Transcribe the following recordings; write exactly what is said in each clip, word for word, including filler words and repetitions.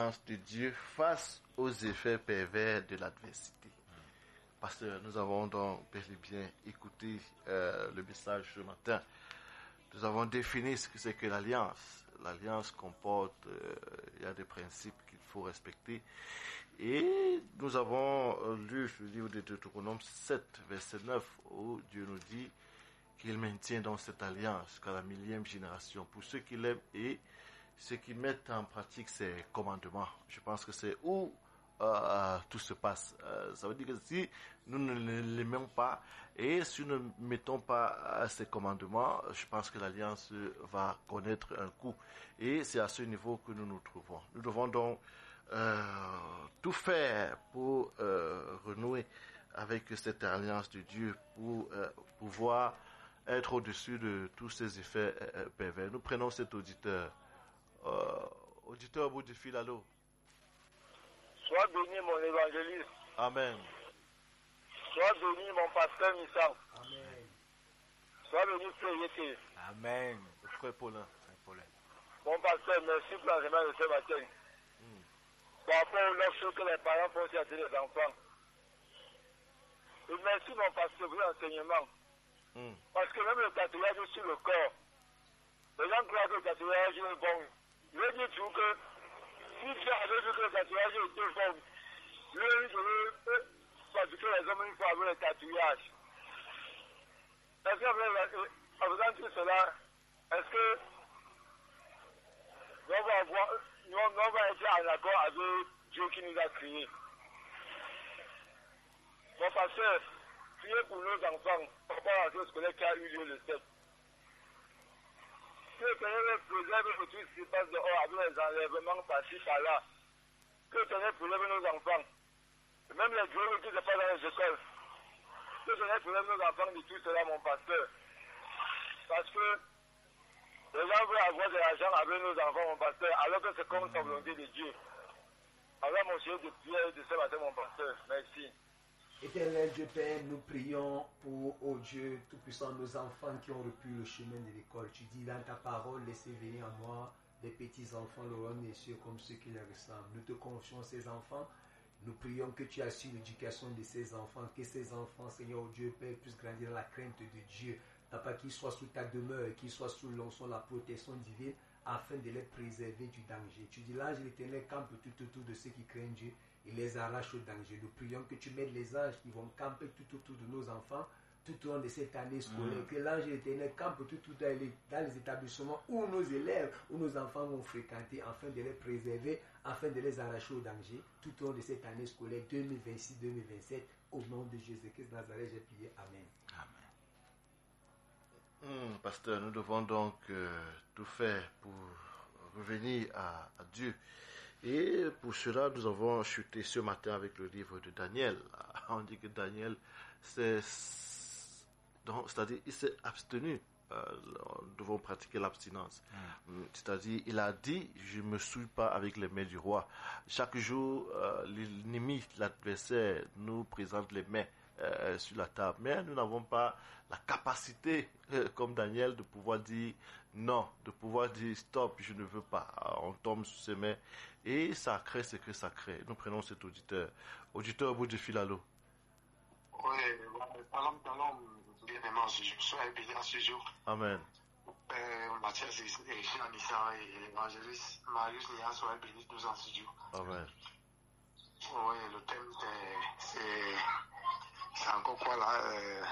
de Dieu face aux effets pervers de l'adversité. Pasteur, nous avons donc bel et bien écouté euh, le message ce matin. Nous avons défini ce que c'est que l'alliance. L'alliance comporte, euh, il y a des principes qu'il faut respecter. Et nous avons euh, lu le livre de Deutéronome sept, verset neuf, où Dieu nous dit qu'il maintient dans cette alliance jusqu'à la millième génération pour ceux qui l'aiment et ceux qui mettent en pratique ses commandements. Je pense que c'est où euh, tout se passe. Euh, ça veut dire que si nous ne l'aimons pas et si nous ne mettons pas ses commandements, je pense que l'alliance va connaître un coup. Et c'est à ce niveau que nous nous trouvons. Nous devons donc euh, tout faire pour euh, renouer avec cette alliance de Dieu, pour euh, pouvoir être au-dessus de tous ces effets euh, pervers. Nous prenons cet auditeur. Euh, auditeur au bout du fil, allô. Sois béni mon évangéliste. Amen. Sois béni mon pasteur Missang. Amen. Sois béni frère Yété. Amen. Frère Paulin. Paulin. Mon pasteur, merci pour l'enseignement de ce matin. Mm. Par rapport aux offres que les parents font sur les enfants. Et merci mon pasteur pour l'enseignement. Mm. Parce que même le tatouage sur le corps, les gens croient que le tatouage est bon. Je veux dire tout que si tu avais vu que le tatouage était bon, je veux dire parce que les hommes il faut avoir le tatouage. Est-ce qu'en faisant tout cela, est-ce que nous va avoir, nous, nous va être en accord avec Dieu qui nous a créés? Mon pasteur, priez pour nos enfants par rapport à ce scolaire qui a eu lieu le sept. Que le Seigneur préserve pour tout ce qui se passe dehors avec les enlèvements par-ci par-là. Que le Seigneur préserve nos enfants. Et même les vieux qui se passent dans les écoles. Que le Seigneur préserve nos enfants de tout cela, mon pasteur. Parce que les gens veulent avoir de l'argent avec nos enfants, mon pasteur, alors que c'est comme sa volonté de Dieu. Alors, mon Dieu de prière de ce matin, mon pasteur. Merci. Éternel Dieu Père, nous prions pour, oh Dieu Tout-Puissant, nos enfants qui ont repris le chemin de l'école. Tu dis dans ta parole, laissez venir à moi les petits enfants, le roi des cieux, comme ceux qui les ressemblent. Nous te confions ces enfants. Nous prions que tu assures l'éducation de ces enfants, que ces enfants, Seigneur Dieu Père, puissent grandir dans la crainte de Dieu. Papa, qu'ils soient sous ta demeure, qu'ils soient sous l'onction, la protection divine, afin de les préserver du danger. Tu dis, l'ange de l'Éternel campe tout autour de ceux qui craignent Dieu. Il les arrache au danger. Nous prions que tu mettes les anges qui vont camper tout autour de nos enfants tout au long de cette année scolaire. Mm. Que l'ange de l'Éternel campe tout autour dans les établissements où nos élèves, où nos enfants vont fréquenter, afin de les préserver, afin de les arracher au danger tout au long de cette année scolaire deux mille vingt-six deux mille vingt-sept. Au nom de Jésus-Christ de Nazareth, j'ai prié. Amen. Amen. Mm, pasteur, nous devons donc euh, tout faire pour revenir à, à Dieu. Et pour cela, nous avons chuté ce matin avec le livre de Daniel. On dit que Daniel, c'est, donc, c'est-à-dire, il s'est abstenu. Euh, nous devons pratiquer l'abstinence. Mm. C'est-à-dire, il a dit, je me souille pas avec les mains du roi. Chaque jour, euh, l'ennemi, l'adversaire, nous présente les mains Euh, sur la table, mais nous n'avons pas la capacité euh, comme Daniel de pouvoir dire non, de pouvoir dire stop, je ne veux pas. Alors, on tombe sur ses mains et ça crée ce que ça crée. Nous prenons cet auditeur auditeur au bout du fil à l'eau. Oui, parlons, parlons bien aimé, je suis béni à ce jour. Amen. Euh, Mathias et Anissa et l'évangéliste Marius Nia soient bénis tous en ce jour. Amen. Oui, le thème c'est c'est encore quoi là euh...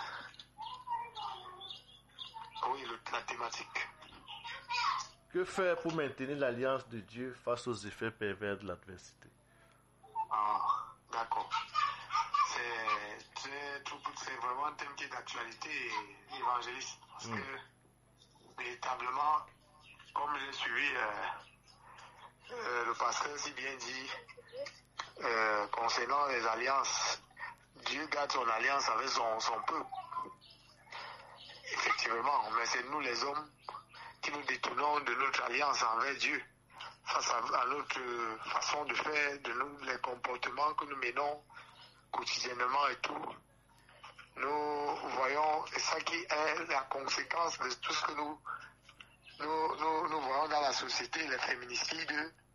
Oui, le, la thématique. Que faire pour maintenir l'alliance de Dieu face aux effets pervers de l'adversité? Ah, d'accord. C'est, c'est, c'est vraiment un thème qui est d'actualité évangéliste. Parce mm. que, véritablement, comme j'ai suivi euh, euh, le pasteur si bien dit, euh, concernant les alliances, Dieu garde son alliance avec son, son peuple. Effectivement, mais c'est nous les hommes qui nous détournons de notre alliance envers Dieu, face à, à notre façon de faire, de nous, les comportements que nous menons quotidiennement et tout. Nous voyons, et ça qui est la conséquence de tout ce que nous, nous, nous, nous voyons dans la société, les féminicides,